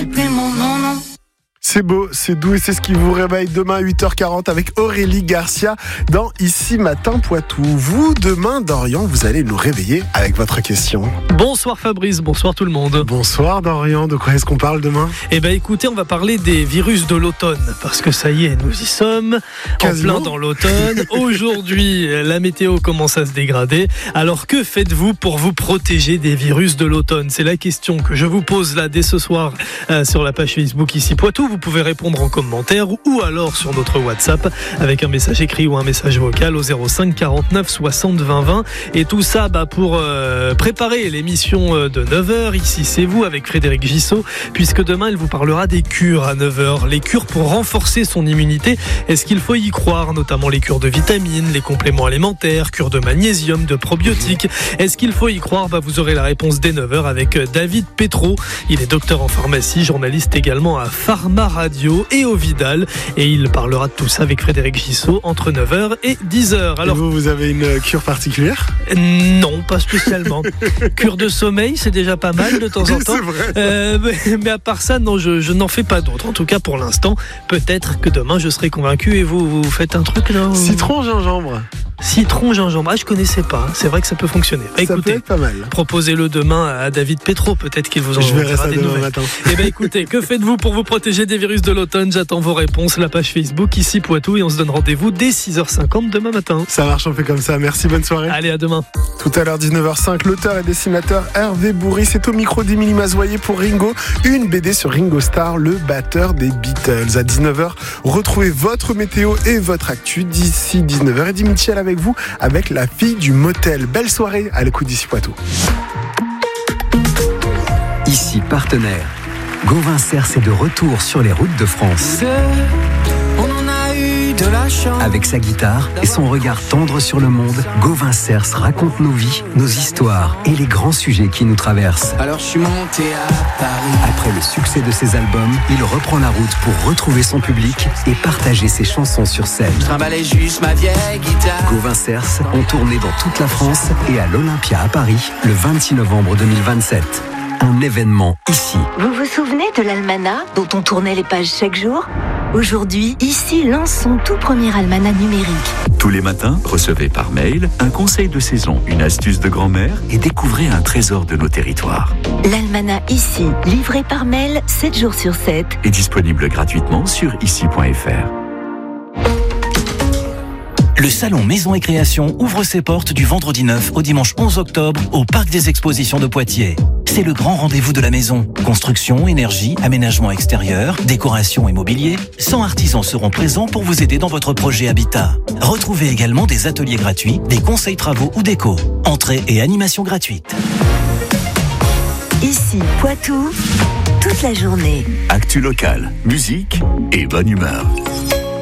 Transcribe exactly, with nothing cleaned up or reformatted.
plus mon nom, non. C'est beau, c'est doux et c'est ce qui vous réveille demain à huit heures quarante avec Aurélie Garcia dans Ici Matin Poitou. Vous, demain, Dorian, vous allez nous réveiller avec votre question. Bonsoir Fabrice, bonsoir tout le monde. Bonsoir Dorian, de quoi est-ce qu'on parle demain ? Eh ben écoutez, on va parler des virus de l'automne, parce que ça y est, nous y sommes, Quasiment. en plein dans l'automne. Aujourd'hui, la météo commence à se dégrader. Alors que faites-vous pour vous protéger des virus de l'automne ? C'est la question que je vous pose là dès ce soir euh, sur la page Facebook Ici Poitou. Vous pouvez répondre en commentaire ou alors sur notre WhatsApp avec un message écrit ou un message vocal au zéro cinq quarante-neuf soixante vingt vingt. Et tout ça bah, pour euh, préparer l'émission de neuf heures. Ici, c'est vous avec Frédéric Gissot, puisque demain, il vous parlera des cures à neuf heures. Les cures pour renforcer son immunité. Est-ce qu'il faut y croire, notamment les cures de vitamines, les compléments alimentaires, cures de magnésium, de probiotiques. Est-ce qu'il faut y croire ? Bah, vous aurez la réponse dès neuf heures avec David Petro. Il est docteur en pharmacie, journaliste également à Pharma Radio et au Vidal, et il parlera de tout ça avec Frédéric Gissot entre neuf heures et dix heures. Alors, et vous, vous avez une cure particulière ? Non, pas spécialement. Cure de sommeil, c'est déjà pas mal de temps oui, en temps. C'est vrai. Euh, mais, mais à part ça, non, je, je n'en fais pas d'autres. En tout cas, pour l'instant, peut-être que demain je serai convaincu. Et vous, vous faites un truc là ? Citron, gingembre. Citron, gingembre. Ah, je connaissais pas. C'est vrai que ça peut fonctionner. Bah, ça écoutez, peut être pas mal. Proposez-le demain à David Petro. Peut-être qu'il vous en Je verrai ça des demain nouvelles. matin. Eh ben, écoutez, que faites-vous pour vous protéger des virus de l'automne ? J'attends vos réponses. La page Facebook Ici Poitou, et on se donne rendez-vous dès six heures cinquante demain matin. Ça marche, on fait comme ça. Merci, bonne soirée. Allez, à demain. Tout à l'heure, dix-neuf heures cinq, l'auteur et dessinateur Hervé Bourri, c'est au micro d'Émilie Mazoyer pour Ringo, une B D sur Ringo Starr, le batteur des Beatles. À dix-neuf heures, retrouvez votre météo et votre actu d'ici dix-neuf heures. Eddie Mitchell avec vous, avec la fille du motel. Belle soirée à l'écoute d'Ici Poitou. Ici partenaire. Gauvin Cers est de retour sur les routes de France. On en a eu de la chance. Avec sa guitare et son regard tendre sur le monde, Gauvin Cers raconte nos vies, nos histoires et les grands sujets qui nous traversent. Alors je suis monté à Paris. Après le succès de ses albums, il reprend la route pour retrouver son public et partager ses chansons sur scène. Je trimballais juste ma vieille guitare. Gauvin Cers ont tourné dans toute la France et à l'Olympia à Paris le vingt-six novembre deux mille vingt-sept. Un événement ici. Vous vous souvenez de l'almanach dont on tournait les pages chaque jour ? Aujourd'hui, Ici lance son tout premier almanach numérique. Tous les matins, recevez par mail un conseil de saison, une astuce de grand-mère et découvrez un trésor de nos territoires. L'almanach Ici, livré par mail sept jours sur sept. Est disponible gratuitement sur ici point f r. Le salon Maison et Création ouvre ses portes du vendredi neuf au dimanche onze octobre au Parc des Expositions de Poitiers. C'est le grand rendez-vous de la maison. Construction, énergie, aménagement extérieur, décoration et mobilier. cent artisans seront présents pour vous aider dans votre projet habitat. Retrouvez également des ateliers gratuits, des conseils travaux ou déco. Entrée et animation gratuite. Ici Poitou, toute la journée. Actu locale, musique et bonne humeur.